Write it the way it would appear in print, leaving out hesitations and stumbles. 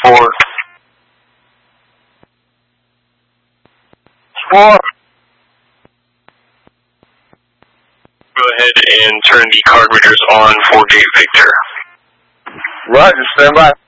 4. 4. Go ahead and turn the card readers on for Gate Victor. Roger, stand by.